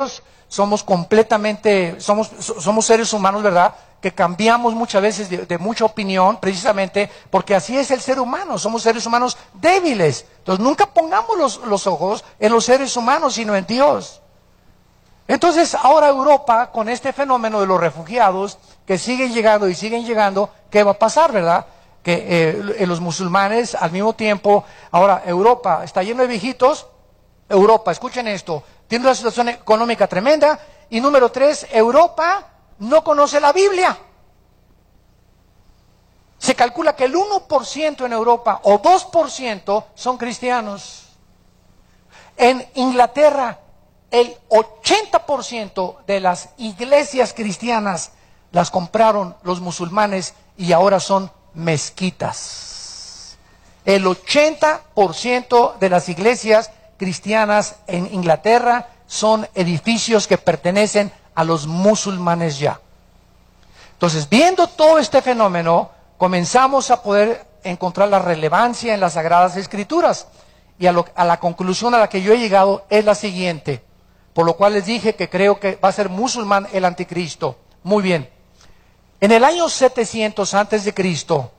Dios, somos completamente, somos seres humanos, ¿verdad? Que cambiamos muchas veces de mucha opinión, precisamente porque así es el ser humano, somos seres humanos débiles. Entonces nunca pongamos los ojos en los seres humanos, sino en Dios. Entonces ahora Europa, con este fenómeno de los refugiados, que siguen llegando y siguen llegando, ¿qué va a pasar, verdad? Que los musulmanes al mismo tiempo, ahora Europa está lleno de viejitos. Europa, escuchen esto, tiene una situación económica tremenda. Y número 3, Europa no conoce la Biblia. Se calcula que el 1% en Europa o 2% son cristianos. En Inglaterra, el 80% de las iglesias cristianas las compraron los musulmanes y ahora son mezquitas. El 80% de las iglesias cristianas en Inglaterra son edificios que pertenecen a los musulmanes ya. Entonces, viendo todo este fenómeno, comenzamos a poder encontrar la relevancia en las Sagradas Escrituras. Y a la conclusión a la que yo he llegado es la siguiente. Por lo cual les dije que creo que va a ser musulmán el anticristo. Muy bien. En el año 700 antes de Cristo,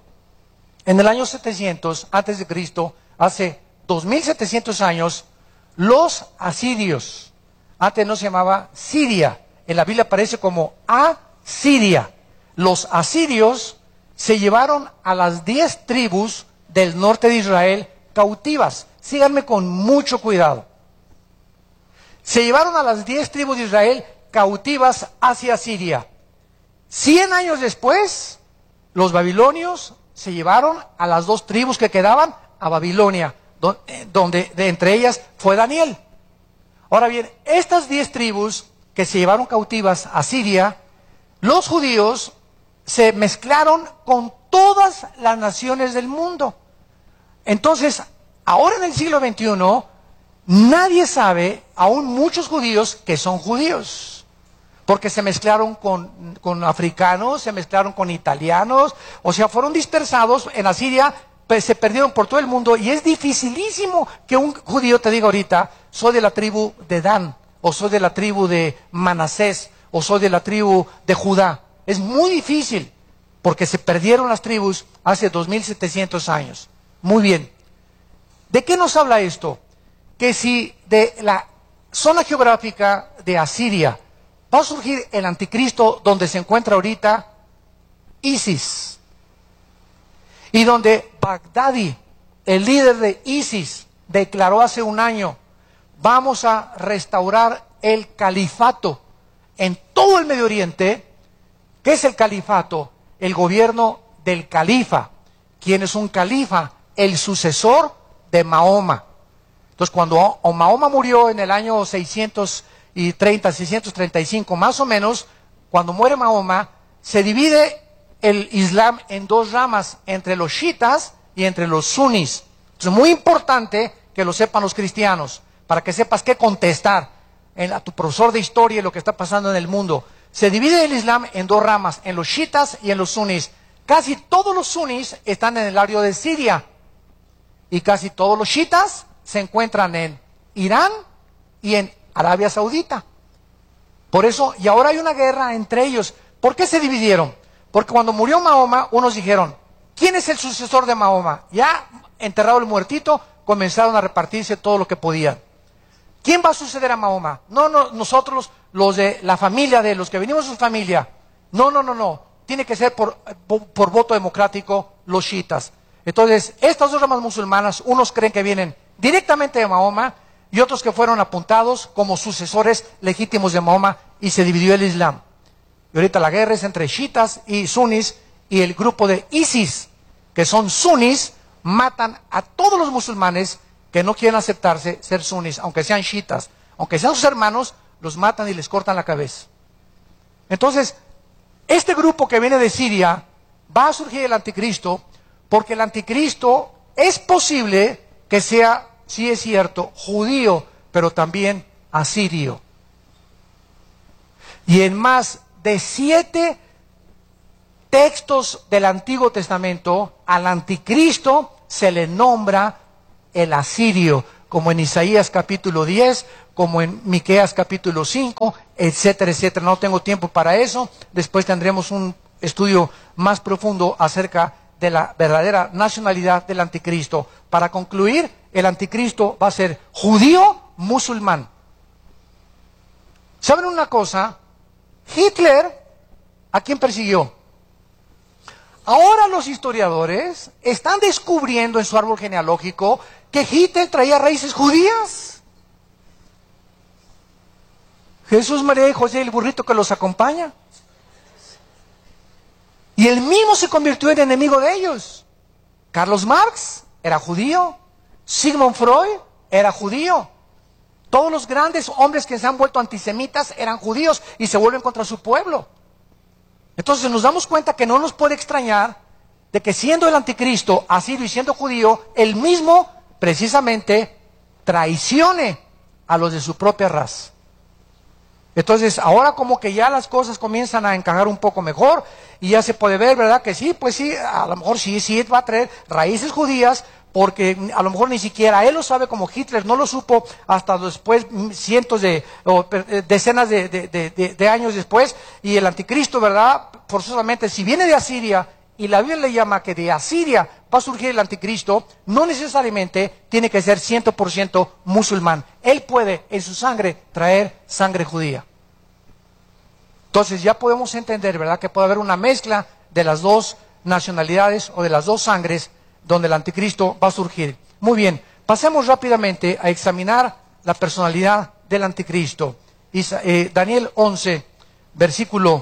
hace 2700 años, los asirios, antes no se llamaba Siria, en la Biblia aparece como Asiria. Los asirios se llevaron a las 10 tribus del norte de Israel cautivas. Síganme con mucho cuidado. Se llevaron a las 10 tribus de Israel cautivas hacia Siria. 100 años después, los babilonios se llevaron a las 2 tribus que quedaban a Babilonia, donde de entre ellas fue Daniel. Ahora bien, estas 10 tribus que se llevaron cautivas a Siria, los judíos se mezclaron con todas las naciones del mundo. Entonces, ahora en el siglo XXI, nadie sabe, aún muchos judíos, que son judíos. Porque se mezclaron con africanos, se mezclaron con italianos, o sea, fueron dispersados en Asiria, pues, se perdieron por todo el mundo, y es dificilísimo que un judío te diga ahorita, soy de la tribu de Dan, o soy de la tribu de Manasés, o soy de la tribu de Judá. Es muy difícil, porque se perdieron las tribus hace 2700 años. Muy bien. ¿De qué nos habla esto? Que si de la zona geográfica de Asiria va a surgir el anticristo donde se encuentra ahorita ISIS, y donde Bagdadi, el líder de ISIS, declaró hace un año, vamos a restaurar el califato en todo el Medio Oriente. ¿Qué es el califato? El gobierno del califa. ¿Quién es un califa? El sucesor de Mahoma. Entonces, cuando Mahoma murió en el año 635 más o menos, cuando muere Mahoma, se divide el Islam en 2 ramas, entre los chiitas y entre los sunis. Es muy importante que lo sepan los cristianos, para que sepas qué contestar a tu profesor de historia y lo que está pasando en el mundo. Se divide el Islam en 2 ramas, en los chiitas y en los sunis. Casi todos los sunis están en el área de Siria, y casi todos los chiitas se encuentran en Irán y en Arabia Saudita. Por eso, y ahora hay una guerra entre ellos. ¿Por qué se dividieron? Porque cuando murió Mahoma, unos dijeron, ¿quién es el sucesor de Mahoma? Ya enterrado el muertito, comenzaron a repartirse todo lo que podían. ¿Quién va a suceder a Mahoma? No, nosotros, los de la familia de los que venimos de su familia. No. Tiene que ser por voto democrático los chiitas. Entonces, estas 2 ramas musulmanas, unos creen que vienen directamente de Mahoma y otros que fueron apuntados como sucesores legítimos de Mahoma, y se dividió el Islam. Y ahorita la guerra es entre chiitas y sunis, y el grupo de ISIS, que son sunis, matan a todos los musulmanes que no quieren aceptarse ser sunis, aunque sean chiitas, aunque sean sus hermanos, los matan y les cortan la cabeza. Entonces, este grupo que viene de Siria, va a surgir el anticristo, porque el anticristo es posible que sea, sí es cierto, judío, pero también asirio. Y en más de 7 textos del Antiguo Testamento, al anticristo se le nombra el asirio, como en Isaías capítulo 10, como en Miqueas capítulo 5, etcétera, etcétera. No tengo tiempo para eso. Después tendremos un estudio más profundo acerca de la verdadera nacionalidad del anticristo. Para concluir, el anticristo va a ser judío musulmán. ¿Saben una cosa? Hitler, ¿a quién persiguió? Ahora los historiadores están descubriendo en su árbol genealógico que Hitler traía raíces judías. Jesús, María y José, el burrito que los acompaña. Y él mismo se convirtió en enemigo de ellos. Carlos Marx era judío. Sigmund Freud era judío. Todos los grandes hombres que se han vuelto antisemitas eran judíos y se vuelven contra su pueblo. Entonces nos damos cuenta que no nos puede extrañar de que siendo el anticristo asirio y siendo judío, él mismo precisamente traicione a los de su propia raza. Entonces ahora como que ya las cosas comienzan a encajar un poco mejor y ya se puede ver, ¿verdad? Que sí, pues sí, a lo mejor sí va a traer raíces judías, porque a lo mejor ni siquiera él lo sabe, como Hitler no lo supo hasta después, cientos decenas de años después, y el anticristo, ¿verdad? Forzosamente, si viene de Asiria, y la Biblia le llama que de Asiria va a surgir el anticristo, no necesariamente tiene que ser 100% musulmán. Él puede en su sangre traer sangre judía. Entonces ya podemos entender, ¿verdad?, que puede haber una mezcla de las dos nacionalidades o de las dos sangres donde el anticristo va a surgir. Muy bien, pasemos rápidamente a examinar la personalidad del anticristo. Daniel 11, versículo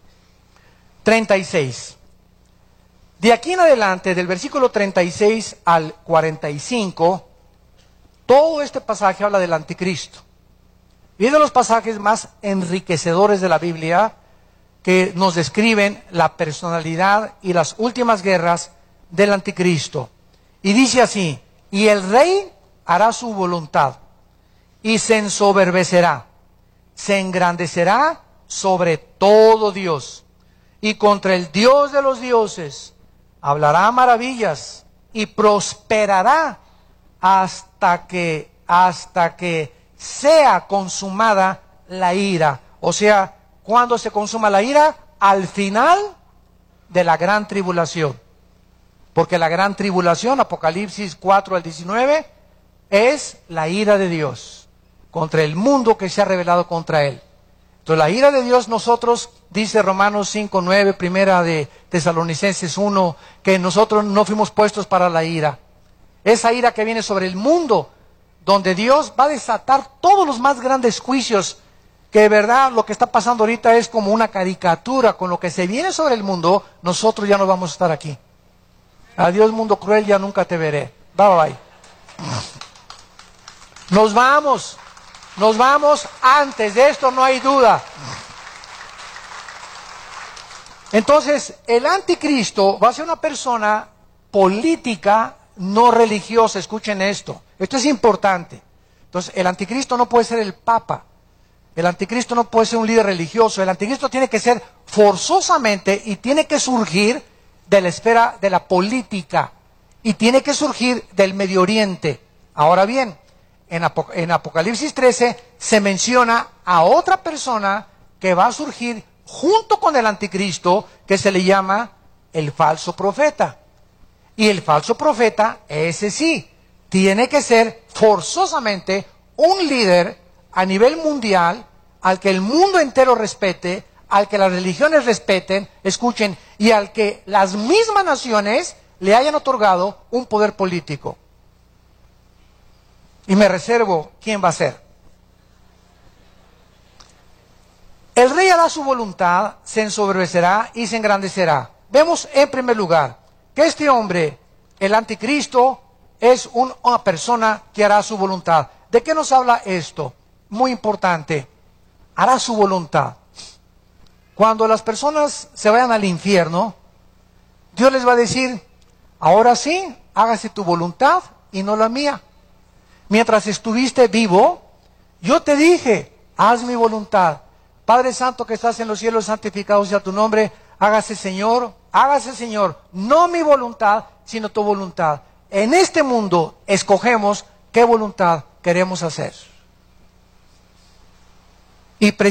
36. De aquí en adelante, del versículo 36 al 45, todo este pasaje habla del anticristo. Y es de los pasajes más enriquecedores de la Biblia, que nos describen la personalidad y las últimas guerras del anticristo. Y dice así: y el rey hará su voluntad y se ensoberbecerá, se engrandecerá sobre todo Dios, y contra el Dios de los dioses hablará maravillas y prosperará hasta que sea consumada la ira. O sea, ¿cuándo se consuma la ira? Al final de la gran tribulación. Porque la gran tribulación, Apocalipsis 4 al 19, es la ira de Dios contra el mundo que se ha rebelado contra él. Entonces la ira de Dios, nosotros, dice Romanos 5, 9, primera de Tesalonicenses 1, que nosotros no fuimos puestos para la ira. Esa ira que viene sobre el mundo, donde Dios va a desatar todos los más grandes juicios, que de verdad lo que está pasando ahorita es como una caricatura con lo que se viene sobre el mundo. Nosotros ya no vamos a estar aquí. Adiós, mundo cruel, ya nunca te veré. Bye, bye. Nos vamos antes de esto, no hay duda. Entonces, el anticristo va a ser una persona política, no religiosa. Escuchen esto es importante. Entonces, el anticristo no puede ser el papa, el anticristo no puede ser un líder religioso. El anticristo tiene que ser forzosamente, y tiene que surgir de la esfera de la política, y tiene que surgir del Medio Oriente. Ahora bien, en Apocalipsis 13 se menciona a otra persona que va a surgir junto con el anticristo, que se le llama el falso profeta. Y el falso profeta, ese sí, tiene que ser forzosamente un líder a nivel mundial, al que el mundo entero respete, al que las religiones respeten, escuchen, y al que las mismas naciones le hayan otorgado un poder político. Y me reservo quién va a ser. El rey hará su voluntad, se ensoberbecerá y se engrandecerá. Vemos en primer lugar que este hombre, el anticristo, es una persona que hará su voluntad. ¿De qué nos habla esto? Muy importante. Hará su voluntad. Cuando las personas se vayan al infierno, Dios les va a decir: ahora sí, hágase tu voluntad y no la mía. Mientras estuviste vivo, yo te dije: haz mi voluntad. Padre Santo que estás en los cielos, santificado sea tu nombre. Hágase, Señor, no mi voluntad, sino tu voluntad. En este mundo escogemos qué voluntad queremos hacer. Y